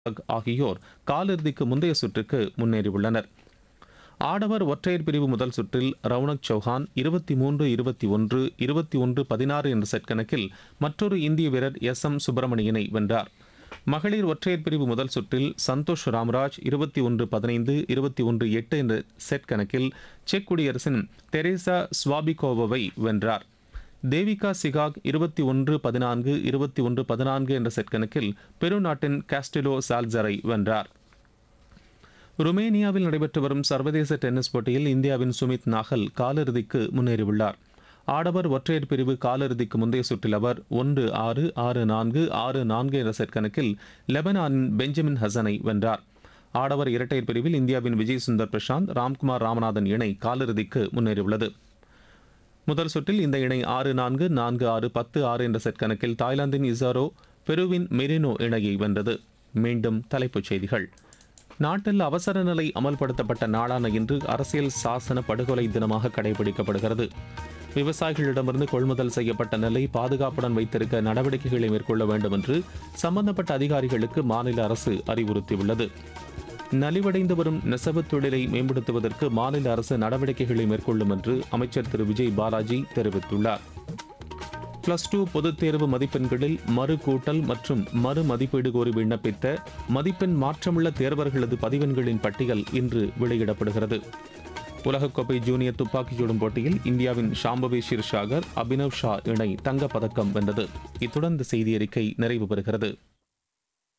ஆகியோர் காலிறுதிக்கு முந்தைய சுற்றுக்கு முன்னேறியுள்ளனர். ஆடவர் ஒற்றையர் பிரிவு முதல் சுற்றில் ரவுனக் சௌஹான் 23-21, 21-16 என்ற செட் கணக்கில் மற்றொரு இந்திய வீரர் எம் சுப்பிரமணியனை வென்றார். மகளிர் ஒற்றையர் பிரிவு முதல் சுற்றில் சந்தோஷ் ராம்ராஜ் 21-15, 21-8 என்ற செட் கணக்கில் செக் குடியரசின் தெரேசா ஸ்வாபிகோவாவை வென்றார். தேவிகா சிகாக் 21-14, 21-14 என்ற செட் கணக்கில் பெரு நாட்டின் காஸ்டிலோ சால்சரை வென்றார். ருமேனியாவில் நடைபெற்று வரும் சர்வதேச டென்னிஸ் போட்டியில் இந்தியாவின் சுமித் நாகல் காலிறுதிக்கு முன்னேறியுள்ளார். ஆடவர் ஒற்றையர் பிரிவு காலிறுதிக்கு முந்தைய சுற்றில் அவர் 1-6, 6-4, 6-4 என்ற செட் கணக்கில் லெபனானின் பெஞ்சமின் ஹசனை வென்றார். ஆடவர் இரட்டையர் பிரிவில் இந்தியாவின் விஜய் சுந்தர் பிரசாந்த், ராம்குமார் ராமநாதன் இணை காலிறுதிக்கு முன்னேறியுள்ளது. முதல் சுற்றில் இந்த இணை 6-4, 4-6, 10-6 என்ற செட் கணக்கில் தாய்லாந்தின் இசாரோ பெருவின் மெரினோ இணையை வென்றது. மீண்டும் தலைப்புச் செய்திகள். நாட்டில் அவசர நிலை அமல்படுத்தப்பட்ட நாளான இன்று அரசியல் சாசன படுகொலை தினமாக கடைபிடிக்கப்படுகிறது. விவசாயிகளிடமிருந்து கொள்முதல் செய்யப்பட்ட நெல்லை பாதுகாப்புடன் வைத்திருக்க நடவடிக்கைகளை மேற்கொள்ள வேண்டும் என்று சம்பந்தப்பட்ட அதிகாரிகளுக்கு மாநில அரசு அறிவுறுத்தியுள்ளது. நலிவடைந்து வரும் நெசவுத் தொழிலை மேம்படுத்துவதற்கு மாநில அரசு நடவடிக்கைகளை மேற்கொள்ளும் என்று அமைச்சர் திரு விஜய் பாலாஜி தெரிவித்துள்ளார். +2 பொதுத் தேர்வு மதிப்பெண்களில் மறு கூட்டல் மற்றும் மறு மதிப்பீடு கோரி விண்ணப்பித்த மதிப்பெண் மாற்றமுள்ள தேர்வர்களது பதிவெண்களின் பட்டியல் இன்று வெளியிடப்படுகிறது. உலகக்கோப்பை ஜூனியர் துப்பாக்கிச் சுடும் போட்டியில் இந்தியாவின் ஷாம்பவி ஷிர்ஷாகர், அபினவ் ஷா இணை தங்கப்பதக்கம் வென்றது. இத்துடன் இந்த செய்தி அறிக்கை நிறைவு பெறுகிறது.